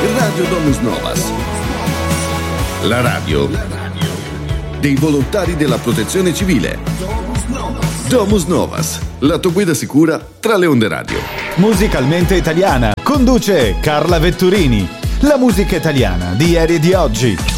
Radio Domus Novas. La radio dei volontari della Protezione Civile. Domus Novas, la tua guida sicura tra le onde radio. Musicalmente italiana. Conduce Carla Vetturini. La musica italiana di ieri e di oggi.